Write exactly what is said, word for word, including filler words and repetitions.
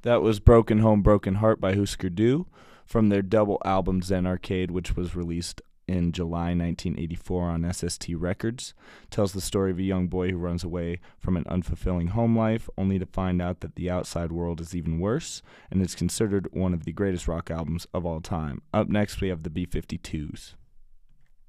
That was Broken Home, Broken Heart by Husker Du from their double album Zen Arcade, which was released in July nineteen eighty-four on S S T Records. Tells the story of a young boy who runs away from an unfulfilling home life, only to find out that the outside world is even worse, and is considered one of the greatest rock albums of all time. Up next, we have the B fifty-twos.